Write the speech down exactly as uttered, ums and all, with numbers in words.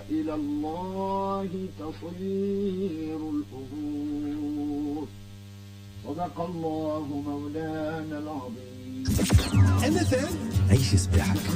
وإلى الله تصير الأمور. صدق الله مولانا العظيم. إم إف إم عيش صباحك.